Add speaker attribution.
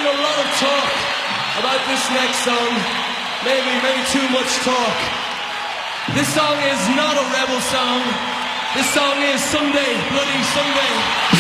Speaker 1: a lot of talk about this next song. Maybe too much talk. This song is not a rebel song. This song is Sunday, Bloody Sunday.